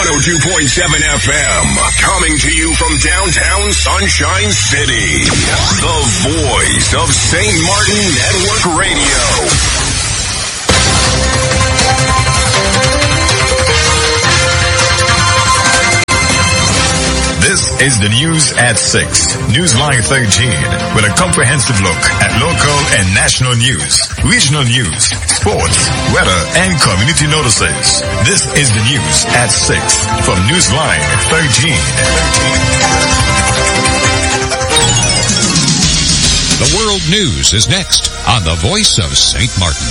102.7 FM, coming to you from downtown Sunshine City. The voice of St. Martin Network Radio. This is the news at 6, Newsline 13, with a comprehensive look at local and national news, regional news, sports, weather, and community notices. This is the news at 6 from Newsline 13. The World News is next on the Voice of St. Martin.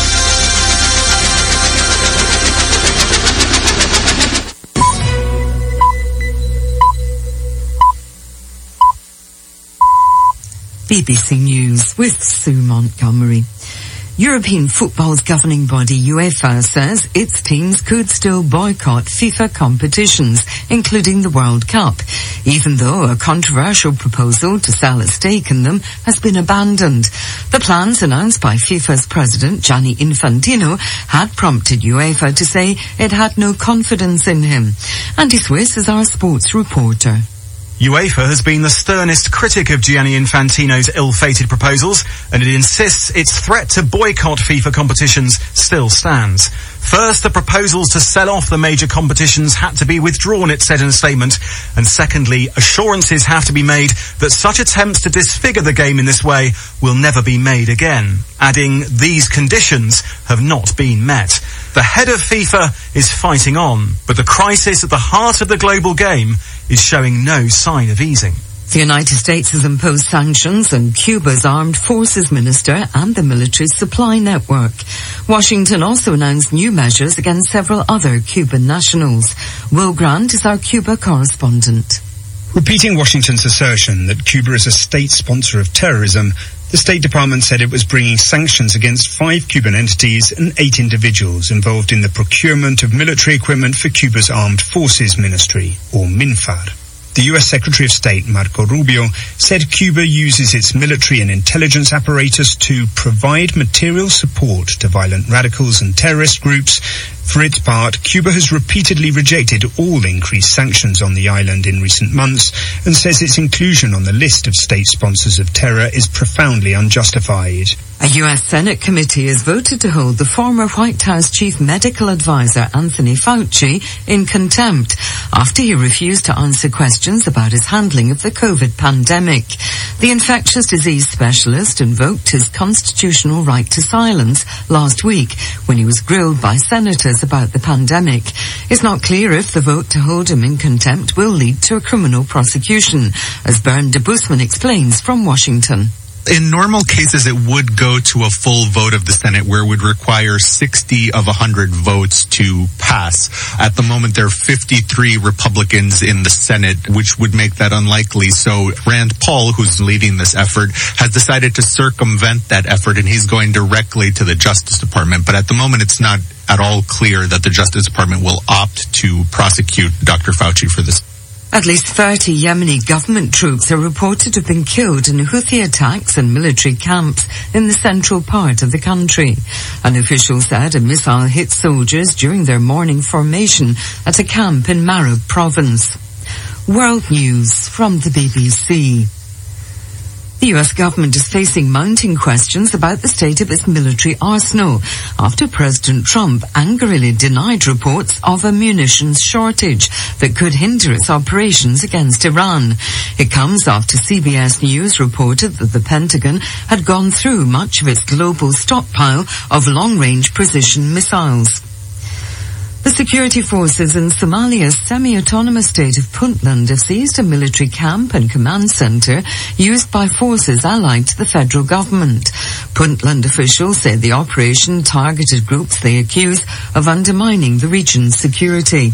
BBC News with Sue Montgomery. European football's governing body UEFA says its teams could still boycott FIFA competitions, including the World Cup, even though a controversial proposal to sell a stake in them has been abandoned. The plans announced by FIFA's president Gianni Infantino had prompted UEFA to say it had no confidence in him. Andy Swiss is our sports reporter. UEFA has been the sternest critic of Gianni Infantino's ill-fated proposals, and it insists its threat to boycott FIFA competitions still stands. First, the proposals to sell off the major competitions had to be withdrawn, it said in a statement, and secondly, assurances have to be made that such attempts to disfigure the game in this way will never be made again, adding these conditions have not been met. The head of FIFA is fighting on, but the crisis at the heart of the global game is showing no sign of easing. The United States has imposed sanctions on Cuba's armed forces minister and the military supply network. Washington also announced new measures against several other Cuban nationals. Will Grant is our Cuba correspondent. Repeating Washington's assertion that Cuba is a state sponsor of terrorism, the State Department said it was bringing sanctions against 5 Cuban entities and 8 individuals involved in the procurement of military equipment for Cuba's Armed Forces Ministry, or MINFAR. The U.S. Secretary of State, Marco Rubio, said Cuba uses its military and intelligence apparatus to provide material support to violent radicals and terrorist groups. For its part, Cuba has repeatedly rejected all increased sanctions on the island in recent months and says its inclusion on the list of state sponsors of terror is profoundly unjustified. A U.S. Senate committee has voted to hold the former White House chief medical advisor Anthony Fauci in contempt after he refused to answer questions about his handling of the COVID pandemic. The infectious disease specialist invoked his constitutional right to silence last week when he was grilled by senators about the pandemic. It's not clear if the vote to hold him in contempt will lead to a criminal prosecution, as Bernd de Busman explains from Washington. In normal cases, it would go to a full vote of the Senate where it would require 60 of 100 votes to pass. At the moment, there are 53 Republicans in the Senate, which would make that unlikely. So Rand Paul, who's leading this effort, has decided to circumvent that effort, and he's going directly to the Justice Department. But at the moment, it's not at all clear that the Justice Department will opt to prosecute Dr. Fauci for this. At least 30 Yemeni government troops are reported to have been killed in Houthi attacks and military camps in the central part of the country. An official said a missile hit soldiers during their morning formation at a camp in Marib province. World News from the BBC. The US government is facing mounting questions about the state of its military arsenal after President Trump angrily denied reports of a munitions shortage that could hinder its operations against Iran. It comes after CBS News reported that the Pentagon had gone through much of its global stockpile of long-range precision missiles. The security forces in Somalia's semi-autonomous state of Puntland have seized a military camp and command centre used by forces allied to the federal government. Puntland officials said the operation targeted groups they accuse of undermining the region's security.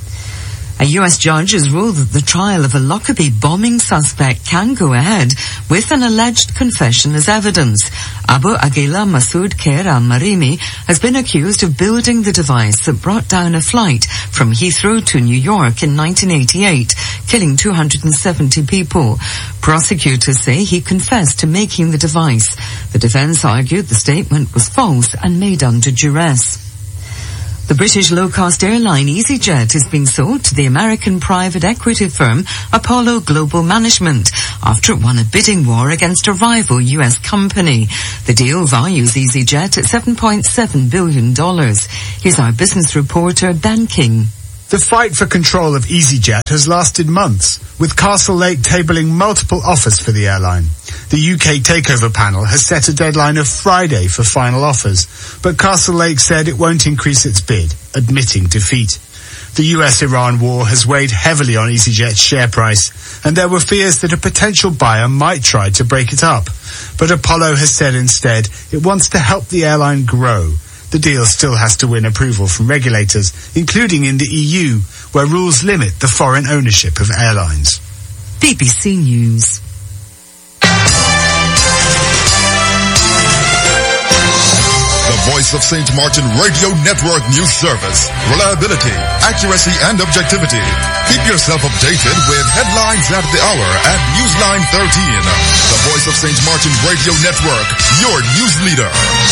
A US judge has ruled that the trial of a Lockerbie bombing suspect can go ahead with an alleged confession as evidence. Abu Aguila Masood Khair al-Marimi has been accused of building the device that brought down a flight from Heathrow to New York in 1988, killing 270 people. Prosecutors say he confessed to making the device. The defense argued the statement was false and made under duress. The British low-cost airline EasyJet has been sold to the American private equity firm Apollo Global Management after it won a bidding war against a rival U.S. company. The deal values EasyJet at $7.7 billion. Here's our business reporter, Ben King. The fight for control of EasyJet has lasted months, with Castlelake tabling multiple offers for the airline. The UK takeover panel has set a deadline of Friday for final offers, but Castlelake said it won't increase its bid, admitting defeat. The US-Iran war has weighed heavily on EasyJet's share price, and there were fears that a potential buyer might try to break it up. But Apollo has said instead it wants to help the airline grow. The deal still has to win approval from regulators, including in the EU, where rules limit the foreign ownership of airlines. BBC News. The Voice of St. Martin Radio Network News Service. Reliability, accuracy, and objectivity. Keep yourself updated with headlines at the hour at Newsline 13. The Voice of St. Martin Radio Network, your news leader.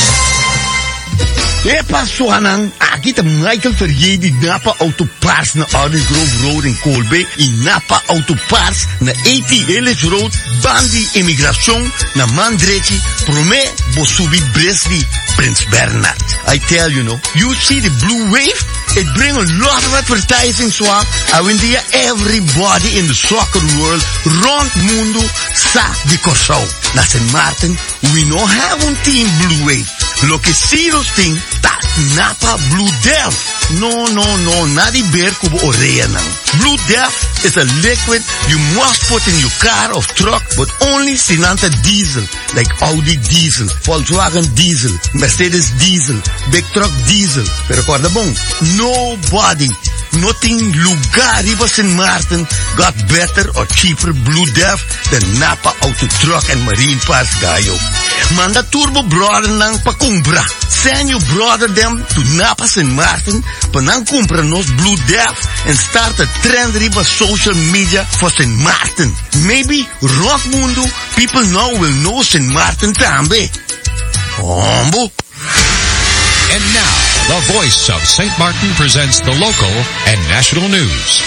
Passoanang akita Michael Ferrier di Napa Auto Parts na Orange Grove Road in Colby, in Napa Auto Parts na 80 Ellis Road, Bandi Immigración na Mandreci, Prome Bosubi Bresli, Prince Bernard. I tell you, you see the blue wave? It brings a lot of advertising, so I win there everybody in the soccer world, rond mundo, sa di Corsau. Na St. Martin, we no have un team blue wave. Lo que sí los ting, that Napa Blue Death. No, not the beer kubo orea nang. Blue Death is a liquid you must put in your car or truck, but only Sinanta diesel, like Audi diesel, Volkswagen diesel, Mercedes diesel, big truck diesel. Pero guarda bon, nobody, nothing lugar iba St. Martin got better or cheaper Blue Death than Napa Auto Truck and Marine Parts Gayo. Manda turbo brother nang pakumbra. Send your brother them to Napa St. Martin, panang kumpra nos Blue Death and start a trend riba social media for St. Martin. Maybe Rock Mundo people now will know St. Martin tambe. Hombo. And now, the Voice of St. Martin presents the local and national news.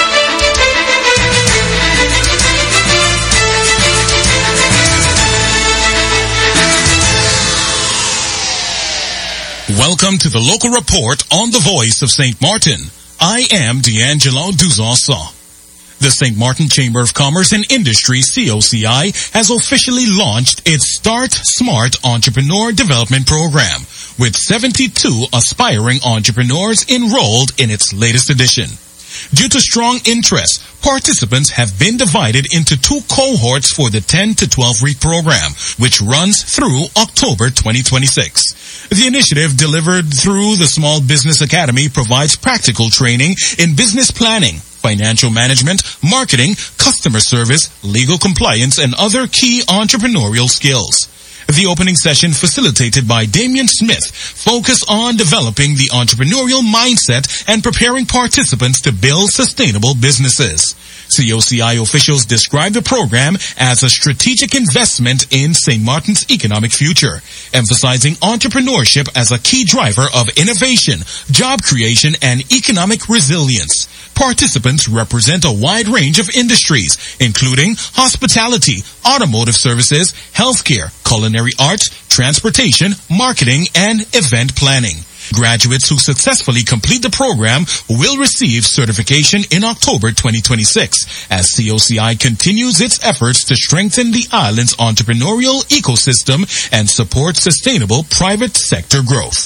Welcome to the local report on the Voice of St. Martin. I am D'Angelo Duzansa. The St. Martin Chamber of Commerce and Industry, COCI, has officially launched its Start Smart Entrepreneur Development Program, with 72 aspiring entrepreneurs enrolled in its latest edition. Due to strong interest, participants have been divided into two cohorts for the 10 to 12-week program, which runs through October 2026. The initiative, delivered through the Small Business Academy, provides practical training in business planning, financial management, marketing, customer service, legal compliance, and other key entrepreneurial skills. The opening session, facilitated by Damian Smith, focused on developing the entrepreneurial mindset and preparing participants to build sustainable businesses. COCI officials describe the program as a strategic investment in St. Martin's economic future, emphasizing entrepreneurship as a key driver of innovation, job creation, and economic resilience. Participants represent a wide range of industries, including hospitality, automotive services, healthcare, culinary arts, transportation, marketing, and event planning. Graduates who successfully complete the program will receive certification in October 2026 as COCI continues its efforts to strengthen the island's entrepreneurial ecosystem and support sustainable private sector growth.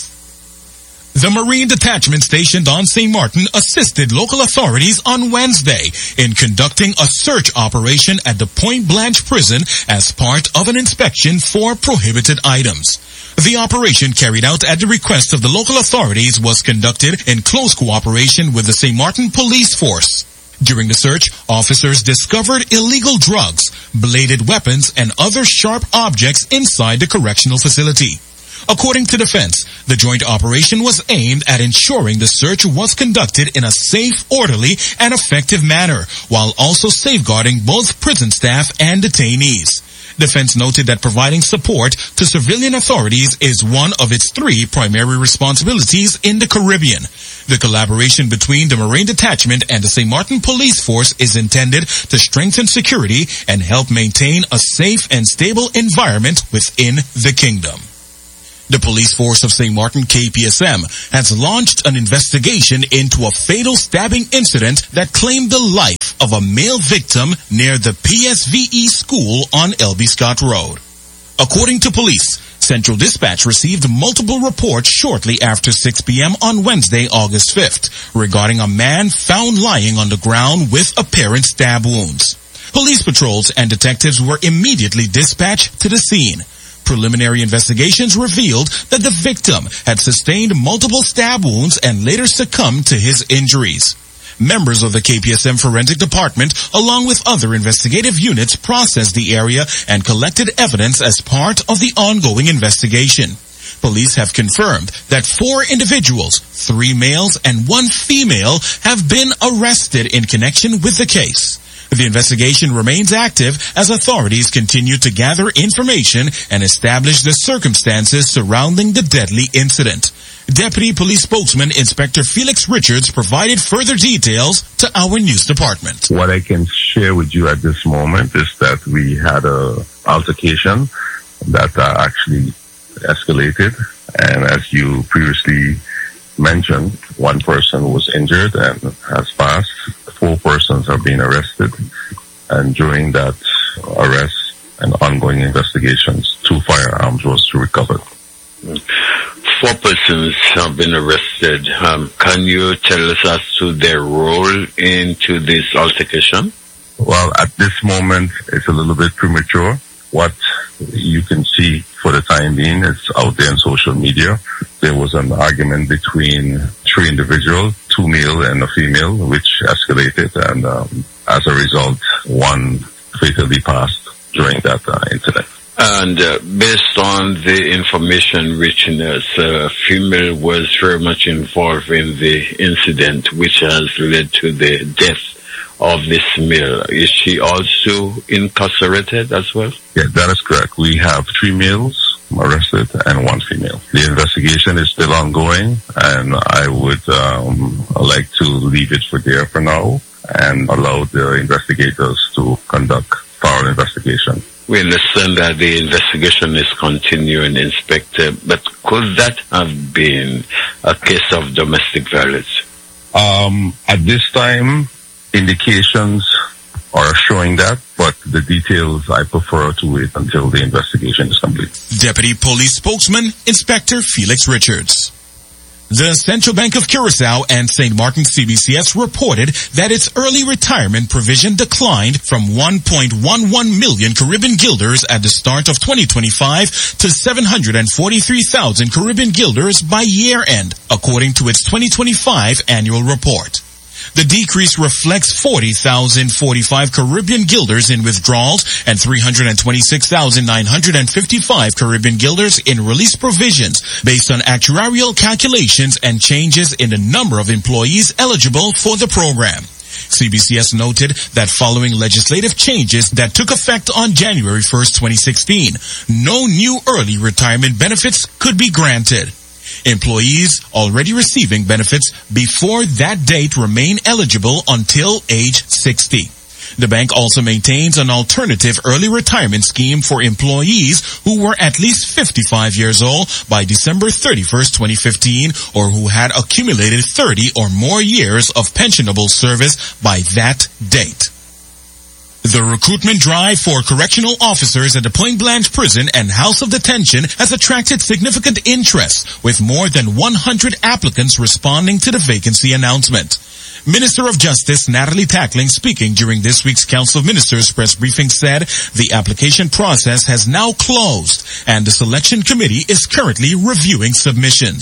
The Marine Detachment stationed on St. Martin assisted local authorities on Wednesday in conducting a search operation at the Point Blanche prison as part of an inspection for prohibited items. The operation, carried out at the request of the local authorities, was conducted in close cooperation with the St. Martin Police Force. During the search, officers discovered illegal drugs, bladed weapons, and other sharp objects inside the correctional facility. According to defense, the joint operation was aimed at ensuring the search was conducted in a safe, orderly, and effective manner, while also safeguarding both prison staff and detainees. Defense noted that providing support to civilian authorities is one of its 3 primary responsibilities in the Caribbean. The collaboration between the Marine Detachment and the St. Martin Police Force is intended to strengthen security and help maintain a safe and stable environment within the kingdom. The Police Force of St. Martin, KPSM, has launched an investigation into a fatal stabbing incident that claimed the life of a male victim near the PSVE school on L.B. Scott Road. According to police, Central Dispatch received multiple reports shortly after 6 p.m. on Wednesday, August 5th, regarding a man found lying on the ground with apparent stab wounds. Police patrols and detectives were immediately dispatched to the scene. Preliminary investigations revealed that the victim had sustained multiple stab wounds and later succumbed to his injuries. Members of the KPSM Forensic Department, along with other investigative units, processed the area and collected evidence as part of the ongoing investigation. Police have confirmed that 4 individuals, 3 males and 1 female, have been arrested in connection with the case. The investigation remains active as authorities continue to gather information and establish the circumstances surrounding the deadly incident. Deputy Police Spokesman Inspector Felix Richards provided further details to our news department. What I can share with you at this moment is that we had an altercation that actually escalated, and as you previously mentioned, 1 person was injured and has passed. 4 persons have been arrested, and during that arrest and ongoing investigations, 2 firearms was recovered. 4 persons have been arrested. Can you tell us as to their role into this altercation? Well, at this moment, it's a little bit premature. What you can see for the time being is out there on social media. There was an argument between 3 individuals, 2 male and a female, which escalated, and as a result, 1 fatally passed during that incident. And based on the information reaching us, a female was very much involved in the incident, which has led to the death of this male. Is she also incarcerated as well? Yeah, that is correct. We have 3 males arrested and 1 female. The investigation is still ongoing, and I would like to leave it for there for now and allow the investigators to conduct thorough investigation. We understand that the investigation is continuing, Inspector, but could that have been a case of domestic violence? At this time, indications are showing that, but the details I prefer to wait until the investigation is complete. Deputy Police Spokesman Inspector Felix Richards. The Central Bank of Curacao and St. Martin CBCS reported that its early retirement provision declined from 1.11 million Caribbean guilders at the start of 2025 to 743,000 Caribbean guilders by year end, according to its 2025 annual report. The decrease reflects 40,045 Caribbean guilders in withdrawals and 326,955 Caribbean guilders in release provisions based on actuarial calculations and changes in the number of employees eligible for the program. CBCS noted that following legislative changes that took effect on January 1st, 2016, no new early retirement benefits could be granted. Employees already receiving benefits before that date remain eligible until age 60. The bank also maintains an alternative early retirement scheme for employees who were at least 55 years old by December 31st, 2015, or who had accumulated 30 or more years of pensionable service by that date. The recruitment drive for correctional officers at the Point Blanche Prison and House of Detention has attracted significant interest, with more than 100 applicants responding to the vacancy announcement. Minister of Justice Natalie Tackling, speaking during this week's Council of Ministers press briefing, said the application process has now closed and the selection committee is currently reviewing submissions.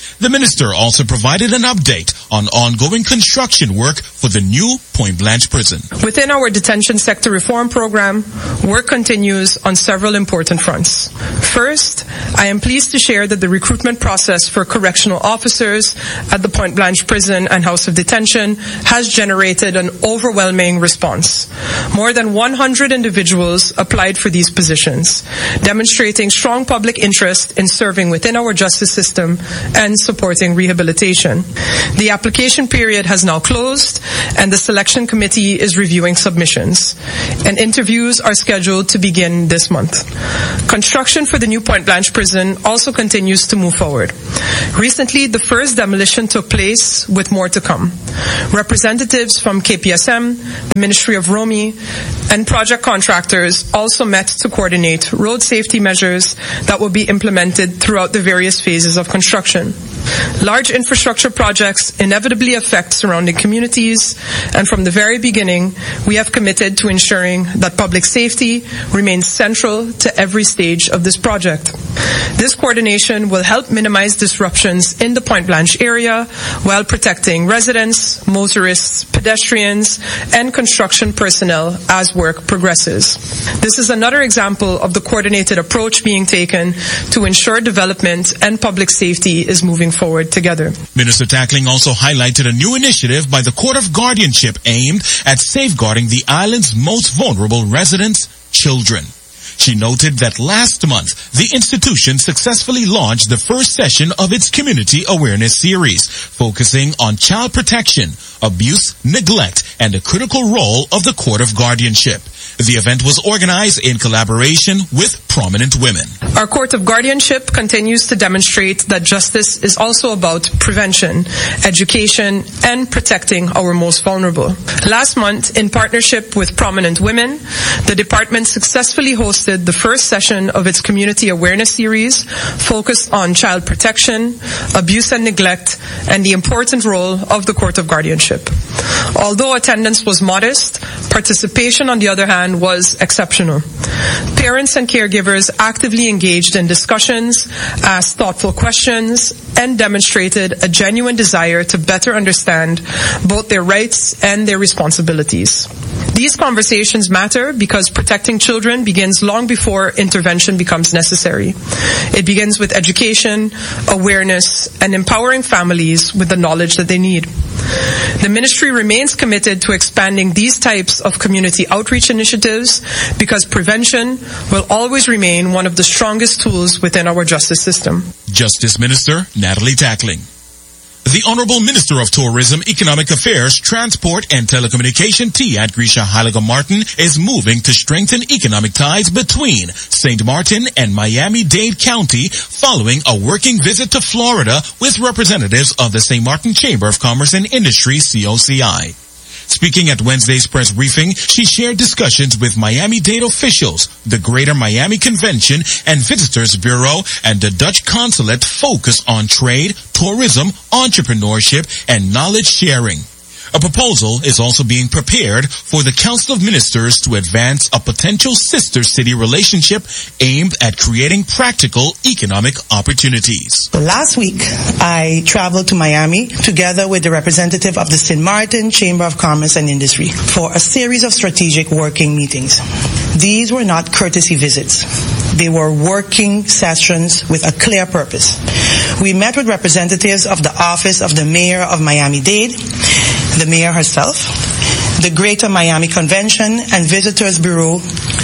The minister also provided an update on ongoing construction work for the new Point Blanche prison. Within our detention sector reform program, work continues on several important fronts. First, I am pleased to share that the recruitment process for correctional officers at the Point Blanche prison and house of detention has generated an overwhelming response. More than 100 individuals applied for these positions, demonstrating strong public interest in serving within our justice system and supporting rehabilitation. The application period has now closed, and the selection committee is reviewing submissions, and interviews are scheduled to begin this month. Construction for the new Point Blanche prison also continues to move forward. Recently, the first demolition took place, with more to come. Representatives from KPSM, the Ministry of Romi, and project contractors also met to coordinate road safety measures that will be implemented throughout the various phases of construction. Large infrastructure projects inevitably affect surrounding communities, and from the very beginning, we have committed to ensuring that public safety remains central to every stage of this project. This coordination will help minimize disruptions in the Point Blanche area while protecting residents, motorists, pedestrians, and construction personnel as work progresses. This is another example of the coordinated approach being taken to ensure development and public safety is moving forward together. Minister Tackling also highlighted a new initiative by the Court of Guardianship aimed at safeguarding the island's most vulnerable residents, children. She noted that last month, the institution successfully launched the first session of its community awareness series, focusing on child protection, abuse, neglect, and the critical role of the Court of Guardianship. The event was organized in collaboration with prominent women. Our Court of Guardianship continues to demonstrate that justice is also about prevention, education, and protecting our most vulnerable. Last month, in partnership with prominent women, the department successfully hosted the first session of its community awareness series focused on child protection, abuse and neglect, and the important role of the Court of Guardianship. Although attendance was modest, participation, on the other hand, was exceptional. Parents and caregivers actively engaged in discussions, asked thoughtful questions, and demonstrated a genuine desire to better understand both their rights and their responsibilities. These conversations matter because protecting children begins long before intervention becomes necessary. It begins with education, awareness, and empowering families with the knowledge that they need. The ministry remains committed to expanding these types of community outreach initiatives because prevention will always remain one of the strongest tools within our justice system. Justice Minister Natalie Tackling. The Honorable Minister of Tourism, Economic Affairs, Transport and Telecommunication, Tiat Grisha Haliga-Martin, is moving to strengthen economic ties between St. Martin and Miami-Dade County following a working visit to Florida with representatives of the St. Martin Chamber of Commerce and Industry, COCI. Speaking at Wednesday's press briefing, she shared discussions with Miami-Dade officials, the Greater Miami Convention and Visitors Bureau, and the Dutch Consulate focused on trade, tourism, entrepreneurship, and knowledge sharing. A proposal is also being prepared for the Council of Ministers to advance a potential sister city relationship aimed at creating practical economic opportunities. Last week, I traveled to Miami together with the representative of the St. Martin Chamber of Commerce and Industry for a series of strategic working meetings. These were not courtesy visits. They were working sessions with a clear purpose. We met with representatives of the Office of the Mayor of Miami-Dade, the Mayor herself, the Greater Miami Convention and Visitors Bureau,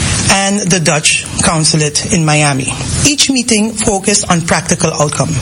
and the Dutch Consulate in Miami. Each meeting focused on practical outcome.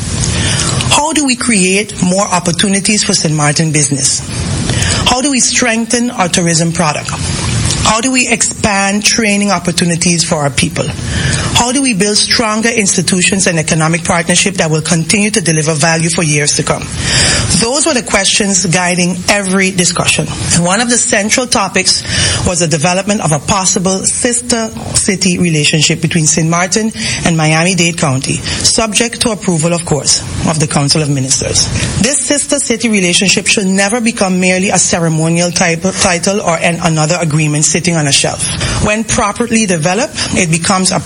How do we create more opportunities for St. Martin business? How do we strengthen our tourism product? How do we expand training opportunities for our people? How do we build stronger institutions and economic partnership that will continue to deliver value for years to come? Those were the questions guiding every discussion. And one of the central topics was the development of a possible sister city relationship between St. Martin and Miami-Dade County, subject to approval, of course, of the Council of Ministers. This sister city relationship should never become merely a ceremonial title or another agreement sitting on a shelf. When properly developed, it becomes a practical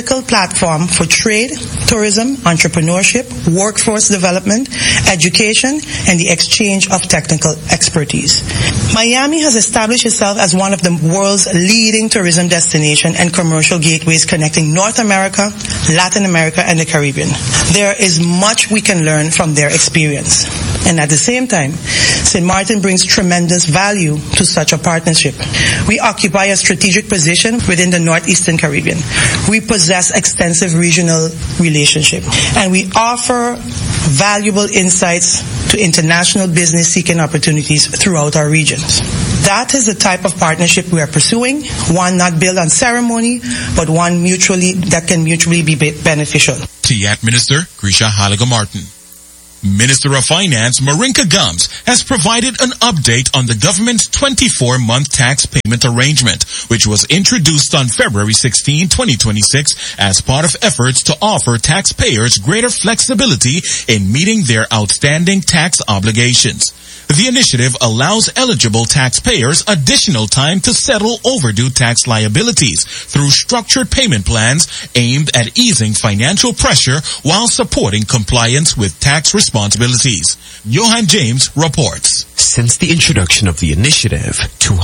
critical platform for trade, tourism, entrepreneurship, workforce development, education, and the exchange of technical expertise. Miami has established itself as one of the world's leading tourism destination and commercial gateways connecting North America, Latin America, and the Caribbean. There is much we can learn from their experience. And at the same time, St. Martin brings tremendous value to such a partnership. We occupy a strategic position within the Northeastern Caribbean. We possess extensive regional relationship, and we offer valuable insights to international business seeking opportunities throughout our regions. That is the type of partnership we are pursuing, one not built on ceremony, but one that can mutually be beneficial. TIAT Minister Grisha Haliga-Martin. Minister of Finance Marinka Gums has provided an update on the government's 24-month tax payment arrangement, which was introduced on February 16, 2026 as part of efforts to offer taxpayers greater flexibility in meeting their outstanding tax obligations. The initiative allows eligible taxpayers additional time to settle overdue tax liabilities through structured payment plans aimed at easing financial pressure while supporting compliance with tax responsibilities. Johan James reports. Since the introduction of the initiative,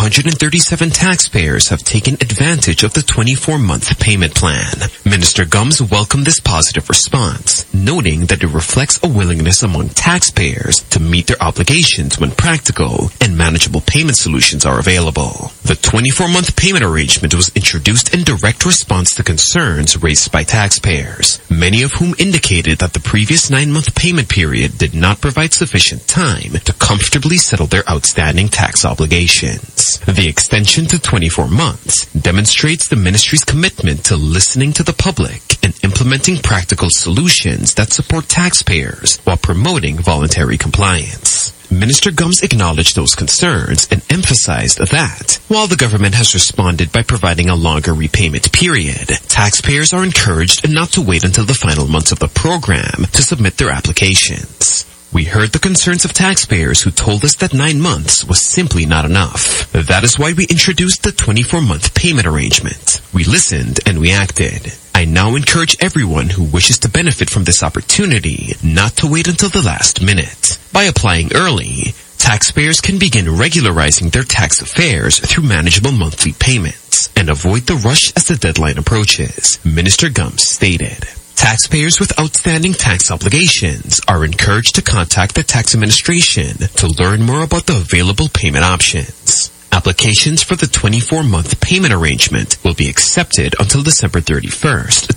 237 taxpayers have taken advantage of the 24-month payment plan. Minister Gums welcomed this positive response, noting that it reflects a willingness among taxpayers to meet their obligations when practical and manageable payment solutions are available. The 24-month payment arrangement was introduced in direct response to concerns raised by taxpayers, many of whom indicated that the previous 9-month payment period did not provide sufficient time to comfortably settle their outstanding tax obligations. The extension to 24 months demonstrates the ministry's commitment to listening to the public and implementing practical solutions that support taxpayers while promoting voluntary compliance. Minister Gums acknowledged those concerns and emphasized that while the government has responded by providing a longer repayment period, taxpayers are encouraged not to wait until the final months of the program to submit their applications. We heard the concerns of taxpayers who told us that 9 months was simply not enough. That is why we introduced the 24-month payment arrangement. We listened and we acted. I now encourage everyone who wishes to benefit from this opportunity not to wait until the last minute. By applying early, taxpayers can begin regularizing their tax affairs through manageable monthly payments and avoid the rush as the deadline approaches, Minister Gums stated. Taxpayers with outstanding tax obligations are encouraged to contact the tax administration to learn more about the available payment options. Applications for the 24-month payment arrangement will be accepted until December 31st,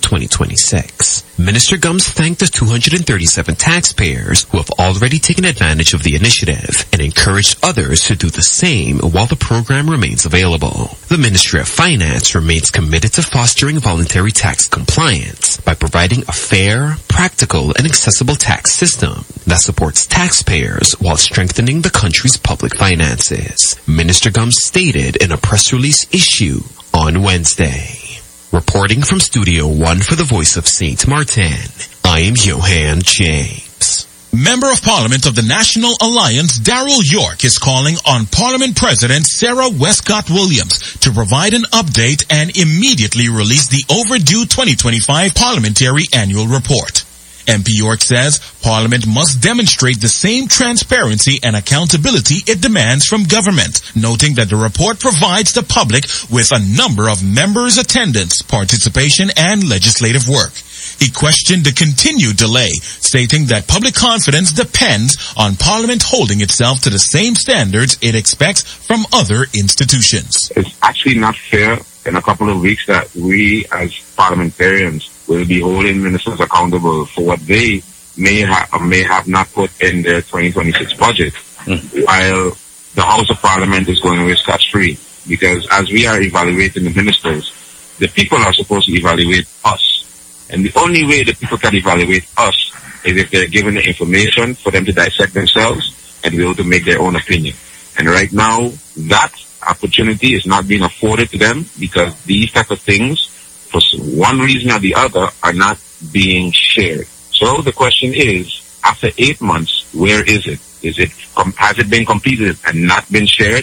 2026. Minister Gums thanked the 237 taxpayers who have already taken advantage of the initiative and encouraged others to do the same while the program remains available. The Ministry of Finance remains committed to fostering voluntary tax compliance by providing a fair, practical, and accessible tax system that supports taxpayers while strengthening the country's public finances, Minister Gums stated in a press release issue on Wednesday. Reporting from Studio 1 for the Voice of St. Martin, I am Johan James. Member of Parliament of the National Alliance, Darrell York, is calling on Parliament President Sarah Westcott Williams to provide an update and immediately release the overdue 2025 Parliamentary Annual Report. MP York says Parliament must demonstrate the same transparency and accountability it demands from government, noting that the report provides the public with a number of members' attendance, participation, and legislative work. He questioned the continued delay, stating that public confidence depends on Parliament holding itself to the same standards it expects from other institutions. It's actually not fair in a couple of weeks that we as parliamentarians will be holding ministers accountable for what they may have not put in their 2026 budget, while the House of Parliament is going away scot-free. Because as we are evaluating the ministers, the people are supposed to evaluate us. And the only way the people can evaluate us is if they're given the information for them to dissect themselves and be able to make their own opinion. And right now, that opportunity is not being afforded to them because these type of things, for one reason or the other, are not being shared. So the question is, after 8 months, where is it? Has it been completed and not been shared?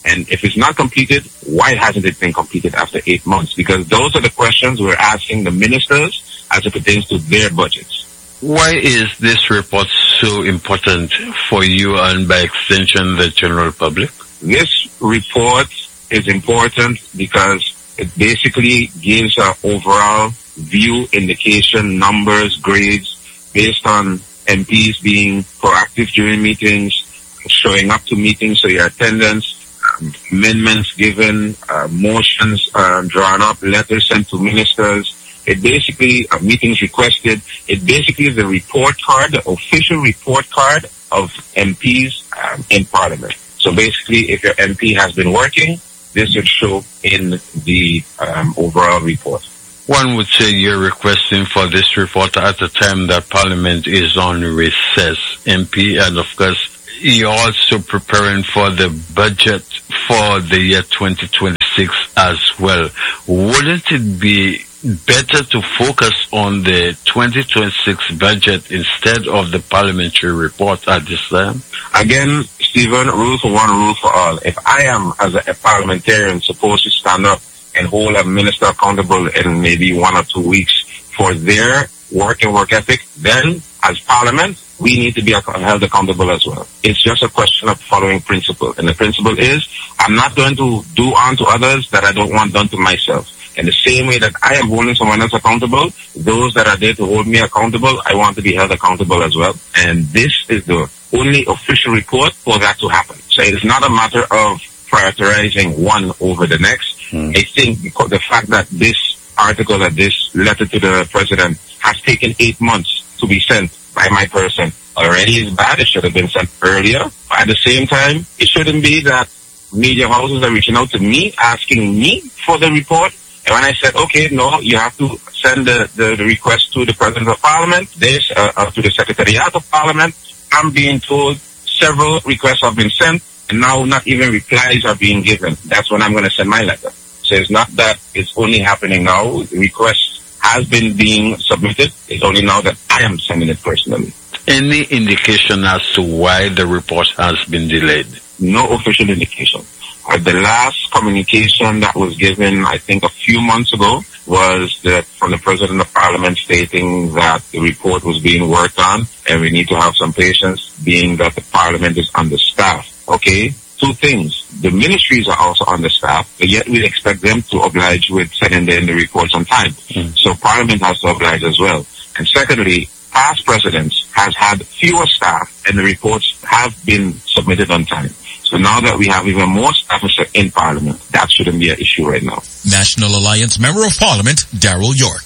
And if it's not completed, why hasn't it been completed after 8 months? Because those are the questions we're asking the ministers as it pertains to their budgets. Why is this report so important for you and by extension the general public? This report is important because it basically gives an overall view, indication, numbers, grades based on MPs being proactive during meetings, showing up to meetings, so your attendance, amendments given, motions drawn up, letters sent to ministers. It basically, meetings requested, it basically is the report card, the official report card of MPs in Parliament. So basically, if your MP has been working, this would show in the overall report. One would say you're requesting for this report at the time that Parliament is on recess, MP, and of course, you're also preparing for the budget for the year 2026 as well. Wouldn't it be better to focus on the 2026 budget instead of the parliamentary report at this time? Again, Stephen, rule for one, rule for all. If I am, as a parliamentarian, supposed to stand up and hold a minister accountable in maybe 1 or 2 weeks for their work and work ethic, then as Parliament, we need to be held accountable as well. It's just a question of following principle. And the principle is, I'm not going to do unto others that I don't want done to myself. In the same way that I am holding someone else accountable, those that are there to hold me accountable, I want to be held accountable as well. And this is the only official report for that to happen. So it is not a matter of prioritizing one over the next. I think because the fact that this article, that this letter to the president has taken 8 months to be sent by my person already is bad. It should have been sent earlier. But at the same time, it shouldn't be that media houses are reaching out to me, asking me for the report. And when I said, okay, no, you have to send the request to the President of Parliament, to the Secretariat of Parliament, I'm being told several requests have been sent, and now not even replies are being given. That's when I'm going to send my letter. So it's not that it's only happening now. The request has been being submitted. It's only now that I am sending it personally. Any indication as to why the report has been delayed? No official indication. The last communication that was given, I think a few months ago, was that from the President of Parliament stating that the report was being worked on and we need to have some patience, being that the Parliament is understaffed. Okay? Two things. The ministries are also understaffed, but yet we expect them to oblige with sending in the reports on time. So Parliament has to oblige as well. And secondly, past presidents has had fewer staff and the reports have been submitted on time. So now that we have even more staff in Parliament, that shouldn't be an issue right now. National Alliance Member of Parliament, Darrell York.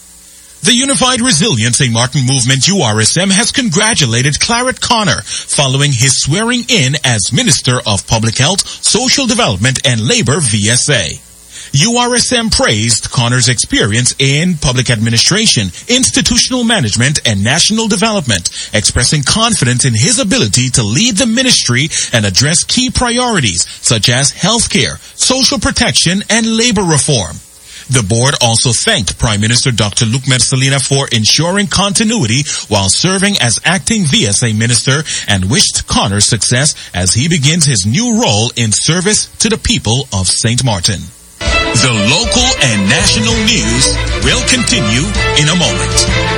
The Unified Resilient St. Martin Movement, URSM, has congratulated Claret Connor following his swearing in as Minister of Public Health, Social Development and Labor, VSA. URSM praised Connor's experience in public administration, institutional management, and national development, expressing confidence in his ability to lead the ministry and address key priorities such as healthcare, social protection, and labor reform. The board also thanked Prime Minister Dr. Luc Mercelina for ensuring continuity while serving as acting VSA minister and wished Connor success as he begins his new role in service to the people of St. Martin. The local and national news will continue in a moment.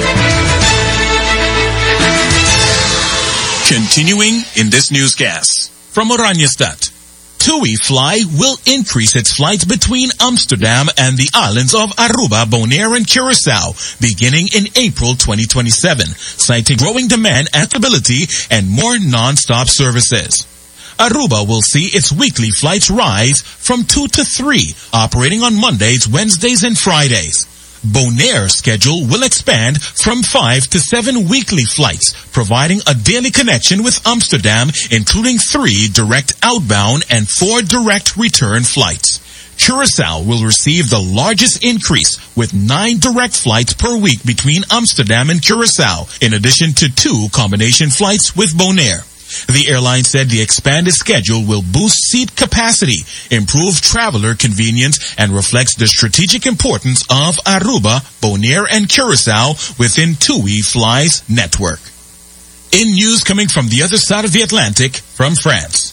Continuing in this newscast from Oranjestad. TUI Fly will increase its flights between Amsterdam and the islands of Aruba, Bonaire, and Curacao beginning in April 2027, citing growing demand and stability and more non-stop services. Aruba will see its weekly flights rise from 2 to 3, operating on Mondays, Wednesdays, and Fridays. Bonaire's schedule will expand from 5 to 7 weekly flights, providing a daily connection with Amsterdam, including 3 direct outbound and 4 direct return flights. Curacao will receive the largest increase with 9 direct flights per week between Amsterdam and Curacao, in addition to 2 combination flights with Bonaire. The airline said the expanded schedule will boost seat capacity, improve traveler convenience, and reflects the strategic importance of Aruba, Bonaire, and Curacao within TUI Fly's network. In news coming from the other side of the Atlantic, from France.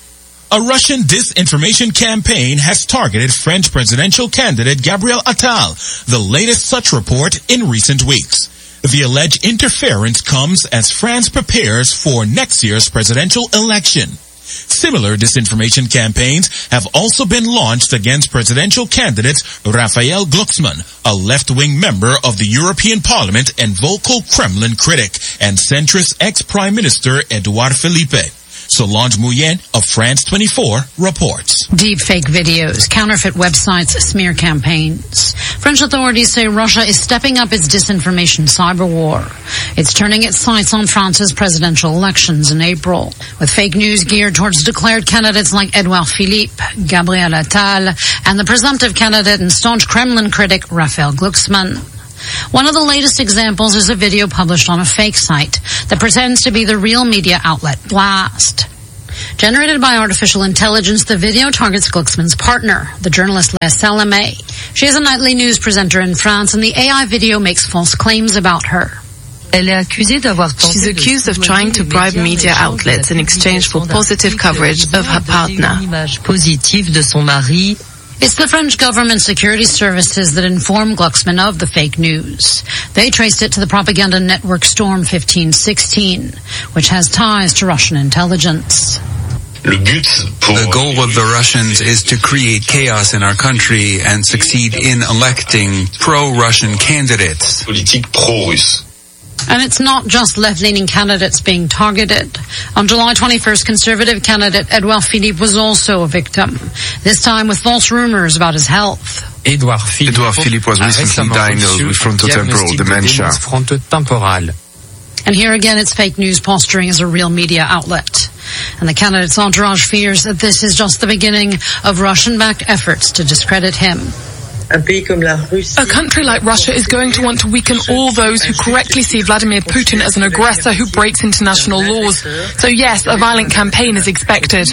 A Russian disinformation campaign has targeted French presidential candidate Gabriel Attal, the latest such report in recent weeks. The alleged interference comes as France prepares for next year's presidential election. Similar disinformation campaigns have also been launched against presidential candidates Raphael Glucksmann, a left-wing member of the European Parliament and vocal Kremlin critic, and centrist ex-Prime Minister Edouard Philippe. Solange Mouyen of France 24 reports. Deepfake videos, counterfeit websites, smear campaigns. French authorities say Russia is stepping up its disinformation cyber war. It's turning its sights on France's presidential elections in April, with fake news geared towards declared candidates like Edouard Philippe, Gabriel Attal, and the presumptive candidate and staunch Kremlin critic Raphael Glucksmann. One of the latest examples is a video published on a fake site that pretends to be the real media outlet Blast. Generated by artificial intelligence, the video targets Glucksmann's partner, the journalist Léa Salamé. She is a nightly news presenter in France, and the AI video makes false claims about her. She's accused of trying to bribe media outlets in exchange for positive coverage of her partner. It's the French government security services that informed Glucksmann of the fake news. They traced it to the propaganda network Storm 1516, which has ties to Russian intelligence. The goal of the Russians is to create chaos in our country and succeed in electing pro-Russian candidates. And it's not just left-leaning candidates being targeted. On July 21st, conservative candidate Edouard Philippe was also a victim, this time with false rumors about his health. Edouard Philippe was recently diagnosed with frontotemporal dementia. And here again, it's fake news posturing as a real media outlet. And the candidate's entourage fears that this is just the beginning of Russian-backed efforts to discredit him. A country like Russia is going to want to weaken all those who correctly see Vladimir Putin as an aggressor who breaks international laws. So yes, a violent campaign is expected.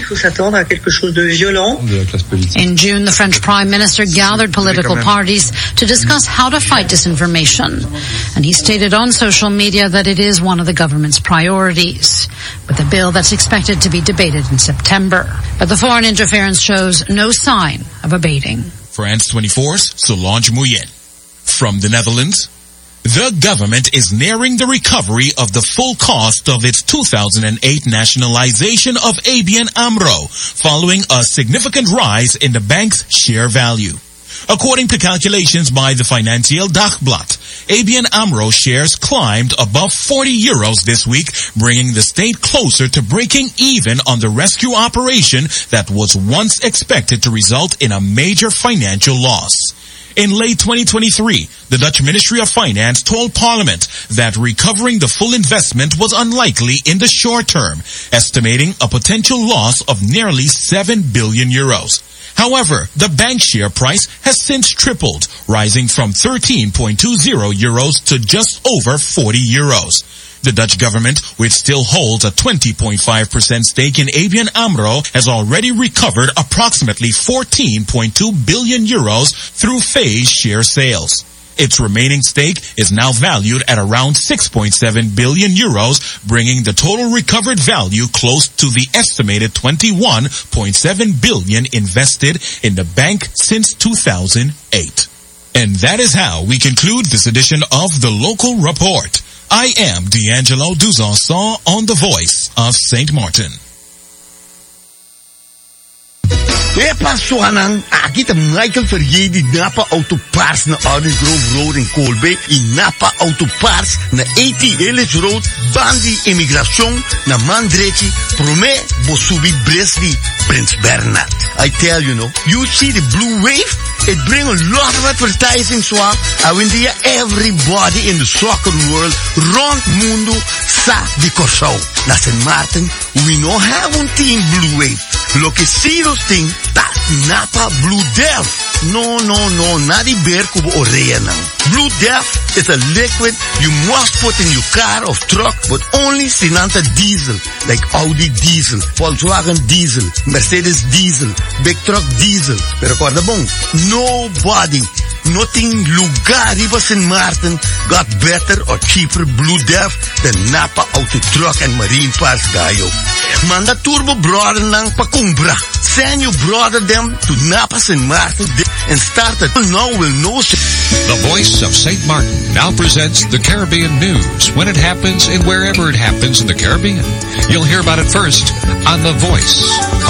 In June, the French Prime Minister gathered political parties to discuss how to fight disinformation. And he stated on social media that it is one of the government's priorities, with a bill that's expected to be debated in September. But the foreign interference shows no sign of abating. France 24's Solange Mouyen. From the Netherlands, the government is nearing the recovery of the full cost of its 2008 nationalization of ABN AMRO, following a significant rise in the bank's share value. According to calculations by the Financieel Dagblad, ABN AMRO shares climbed above €40 this week, bringing the state closer to breaking even on the rescue operation that was once expected to result in a major financial loss. In late 2023, the Dutch Ministry of Finance told Parliament that recovering the full investment was unlikely in the short term, estimating a potential loss of nearly €7 billion. However, the bank share price has since tripled, rising from €13.20 to just over €40. The Dutch government, which still holds a 20.5% stake in ABN AMRO, has already recovered approximately €14.2 billion through phased share sales. Its remaining stake is now valued at around €6.7 billion, bringing the total recovered value close to the estimated €21.7 billion invested in the bank since 2008. And that is how we conclude this edition of The Local Report. I am D'Angelo Duzanson on the Voice of St. Martin. Passoanan, aqui tá Michael Ferrier de Napa Auto Parts na Orange Grove Road in Colby, in Napa Auto Parts na 80 Ellis Road, Bandi Immigração na Mandreci, Promé, Bosubi, Bresley, Prince Bernard. I tell you, no, you see the blue wave? It bring a lot of advertising, so India, everybody in the soccer world, rond mundo, sa di Corsau. Na St. Martin, we no have un team blue wave. Lo que sí los ting, ta Napa Blue Death. No, not the beer kubo orea nang. Blue Death is a liquid you must put in your car or truck, but only Sinanta diesel, like Audi diesel, Volkswagen diesel, Mercedes diesel, big truck diesel. Pero recuerda bon, nobody, nothing lugar riba St. Martin got better or cheaper Blue Death than Napa Auto Truck and Marine Parts Gayo. Manda turbo brother lang pakumbra. Send your brother them to Napa St. Martin and start it. Now will know. The Voice of St. Martin now presents the Caribbean News when it happens and wherever it happens in the Caribbean. You'll hear about it first on The Voice